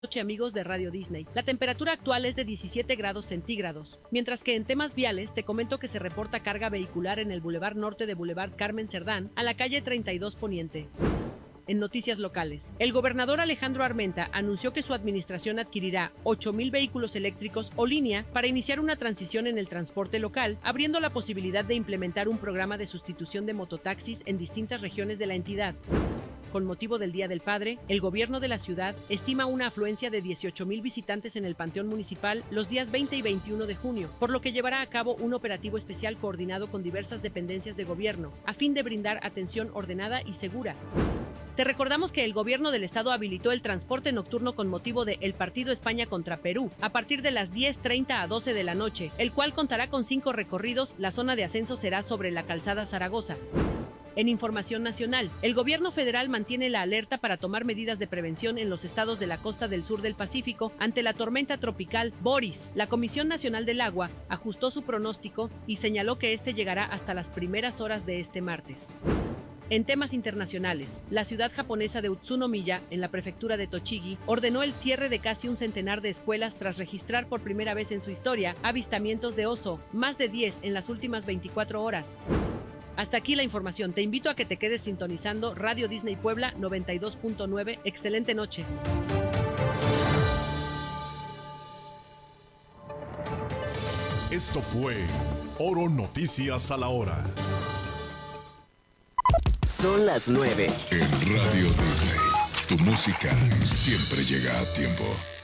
Noche, amigos de Radio Disney. La temperatura actual es de 17 grados centígrados, mientras que en temas viales te comento que se reporta carga vehicular en el Boulevard Norte de Boulevard Carmen Cerdán a la calle 32 Poniente. En noticias locales, el gobernador Alejandro Armenta anunció que su administración adquirirá 8,000 vehículos eléctricos o línea para iniciar una transición en el transporte local, abriendo la posibilidad de implementar un programa de sustitución de mototaxis en distintas regiones de la entidad. Con motivo del Día del Padre, el gobierno de la ciudad estima una afluencia de 18,000 visitantes en el Panteón Municipal los días 20 y 21 de junio, por lo que llevará a cabo un operativo especial coordinado con diversas dependencias de gobierno, a fin de brindar atención ordenada y segura. Te recordamos que el gobierno del estado habilitó el transporte nocturno con motivo de el partido España contra Perú, a partir de las 10:30 a 12 de la noche, el cual contará con 5 recorridos. La zona de ascenso será sobre la calzada Zaragoza. En información nacional, el gobierno federal mantiene la alerta para tomar medidas de prevención en los estados de la costa del sur del Pacífico ante la tormenta tropical Boris. La Comisión Nacional del Agua ajustó su pronóstico y señaló que este llegará hasta las primeras horas de este martes. En temas internacionales, la ciudad japonesa de Utsunomiya, en la prefectura de Tochigi, ordenó el cierre de casi un centenar de escuelas tras registrar por primera vez en su historia avistamientos de oso, más de 10 en las últimas 24 horas. Hasta aquí la información. Te invito a que te quedes sintonizando Radio Disney Puebla 92.9. Excelente noche. Esto fue Oro Noticias a la Hora. Son las 9. En Radio Disney, tu música siempre llega a tiempo.